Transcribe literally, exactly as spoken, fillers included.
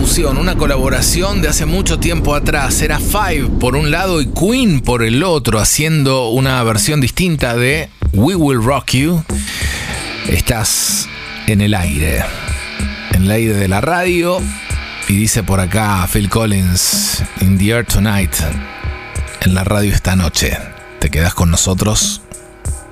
fusión, una colaboración de hace mucho tiempo atrás. Era Five por un lado y Queen por el otro, haciendo una versión distinta de We Will Rock You. Estás en el aire, en el aire de la radio, y dice por acá Phil Collins, In the Air Tonight, en la radio esta noche. ¿Te quedás con nosotros?